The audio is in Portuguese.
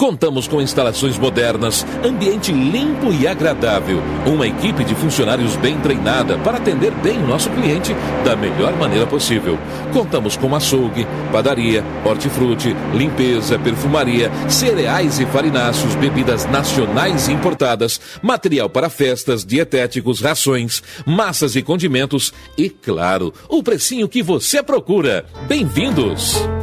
Contamos com instalações modernas, ambiente limpo e agradável, uma equipe de funcionários bem treinada para atender bem o nosso cliente da melhor maneira possível. Contamos com açougue, padaria, hortifruti, limpeza, perfumaria, cereais e farináceos, bebidas nacionais e importadas, material para festas, dietéticos, rações, massas e condimentos e, claro, o precinho que você procura. Bem-vindos!